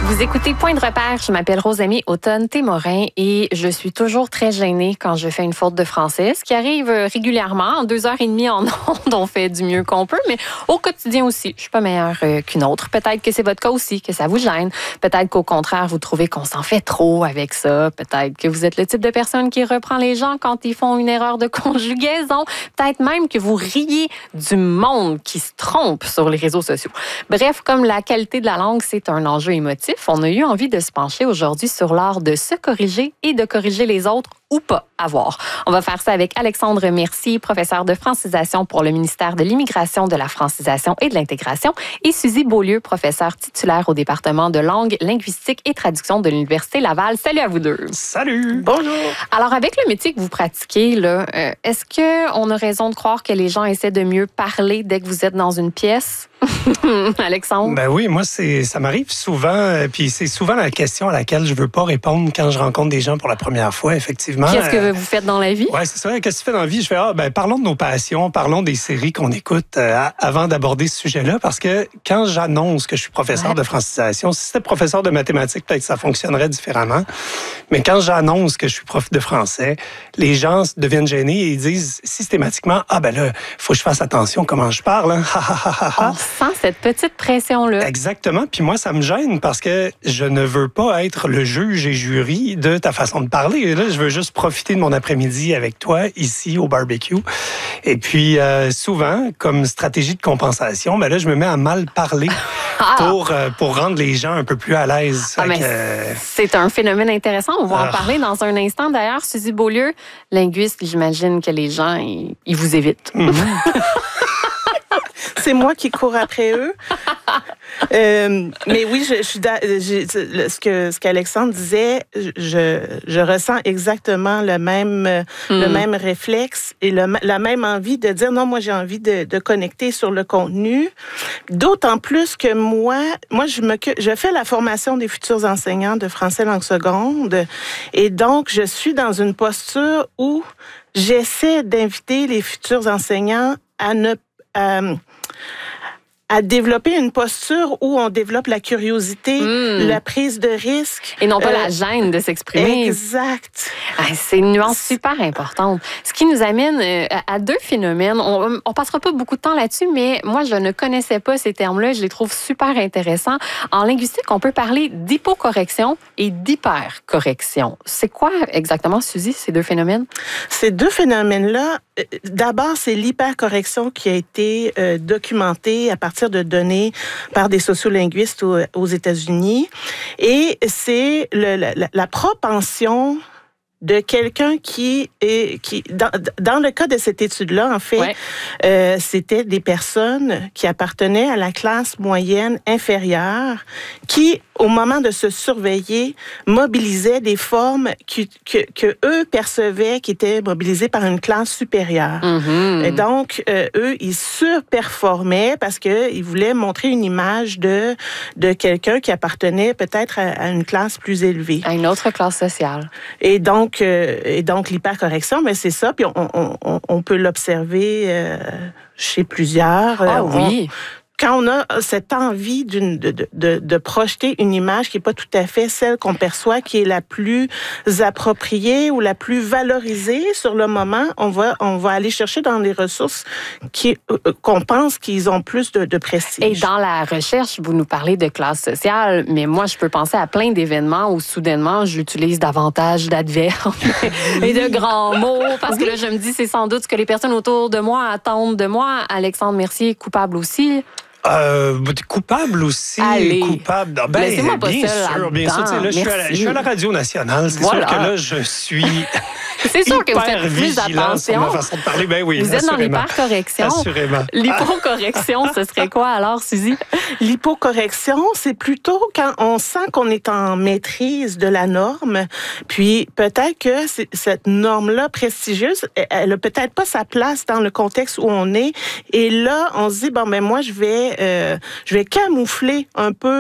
Vous écoutez Point de repère, je m'appelle Rosamie Automne-Témorin et je suis toujours très gênée quand je fais une faute de français, ce qui arrive régulièrement. En 2h30 en ondes, on fait du mieux qu'on peut, mais au quotidien aussi, je suis pas meilleure qu'une autre. Peut-être que c'est votre cas aussi, que ça vous gêne. Peut-être qu'au contraire, vous trouvez qu'on s'en fait trop avec ça. Peut-être que vous êtes le type de personne qui reprend les gens quand ils font une erreur de conjugaison. Peut-être même que vous riez du monde qui se trompe sur les réseaux sociaux. Bref, comme la qualité de la langue, c'est un enjeu émotif, on a eu envie de se pencher aujourd'hui sur l'art de se corriger et de corriger les autres ou pas à voir. On va faire ça avec Alexandre Mercier, professeur de francisation pour le ministère de l'Immigration, de la francisation et de l'intégration, et Suzy Beaulieu, professeure titulaire au département de langue, linguistique et traduction de l'Université Laval. Salut à vous deux. Salut. Bonjour. Alors, avec le métier que vous pratiquez, là, est-ce qu'on a raison de croire que les gens essaient de mieux parler dès que vous êtes dans une pièce? Alexandre? Ben oui, moi, ça m'arrive souvent, puis c'est souvent la question à laquelle je veux pas répondre quand je rencontre des gens pour la première fois, effectivement. Qu'est-ce que vous faites dans la vie? Oui, c'est ça. Qu'est-ce que tu fais dans la vie? Je fais, parlons de nos passions, parlons des séries qu'on écoute avant d'aborder ce sujet-là, parce que quand j'annonce que je suis professeur de francisation, si c'était professeur de mathématiques, peut-être que ça fonctionnerait différemment, mais quand j'annonce que je suis prof de français, les gens deviennent gênés et ils disent systématiquement, il faut que je fasse attention comment je parle. Hein? On sent cette petite pression-là. Exactement. Puis moi, ça me gêne parce que je ne veux pas être le juge et jury de ta façon de parler. Et là, je veux juste profiter de mon après-midi avec toi, ici, au barbecue. Et puis, souvent, comme stratégie de compensation, là, je me mets à mal parler pour rendre les gens un peu plus à l'aise. C'est un phénomène intéressant. On va en parler dans un instant. D'ailleurs, Suzy Beaulieu, linguiste, j'imagine que les gens, ils vous évitent. C'est moi qui cours après eux. Mais oui, je suis ce qu'Alexandre disait, je ressens exactement le même réflexe et la même envie de dire non, moi j'ai envie de connecter sur le contenu. D'autant plus que moi je fais la formation des futurs enseignants de français langue seconde et donc je suis dans une posture où j'essaie d'inviter les futurs enseignants à développer une posture où on développe la curiosité, la prise de risque. Et non pas la gêne de s'exprimer. Exact. C'est une nuance super importante. Ce qui nous amène à deux phénomènes. On passera pas beaucoup de temps là-dessus, mais moi, je ne connaissais pas ces termes-là. Je les trouve super intéressants. En linguistique, on peut parler d'hypocorrection et d'hypercorrection. C'est quoi exactement, Suzy, ces deux phénomènes? Ces deux phénomènes-là, d'abord, c'est l'hypercorrection qui a été documentée à partir de données par des sociolinguistes aux États-Unis. Et c'est la propension de quelqu'un dans le cas de cette étude-là, en fait, c'était des personnes qui appartenaient à la classe moyenne inférieure qui, au moment de se surveiller, mobilisaient des formes que eux percevaient qui étaient mobilisées par une classe supérieure. Et donc, eux, ils surperformaient parce qu'ils voulaient montrer une image de quelqu'un qui appartenait peut-être à une classe plus élevée. À une autre classe sociale. Et donc l'hypercorrection, mais c'est ça, puis on peut l'observer chez plusieurs. Oui. Quand on a cette envie de projeter une image qui n'est pas tout à fait celle qu'on perçoit, qui est la plus appropriée ou la plus valorisée sur le moment, on va aller chercher dans les ressources qu'on pense qu'ils ont plus de prestige. Et dans la recherche, vous nous parlez de classe sociale, mais moi, je peux penser à plein d'événements où soudainement, j'utilise davantage d'adverbes et de grands mots, parce que là, je me dis, c'est sans doute ce que les personnes autour de moi attendent de moi. Alexandre Mercier, coupable aussi. Coupable aussi. Allez. Coupable. Laissez-moi pas bien seule sûr, bien sûr. Là, je suis à la Radio Nationale. C'est sûr que là, je suis. C'est sûr que vous faites plus attention. Sur ma façon de parler. Ben oui, vous êtes dans l'hypercorrection. Assurément. L'hypocorrection, ce serait quoi alors, Suzy? L'hypocorrection, c'est plutôt quand on sent qu'on est en maîtrise de la norme, puis peut-être que cette norme-là prestigieuse, elle a peut-être pas sa place dans le contexte où on est, et là, on se dit, moi, je vais camoufler un peu